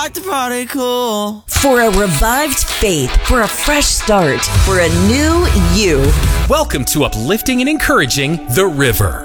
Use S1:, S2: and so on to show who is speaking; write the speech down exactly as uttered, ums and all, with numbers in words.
S1: like to party cool.
S2: For a revived faith, for a fresh start, for a new you.
S3: Welcome to Uplifting and Encouraging The River.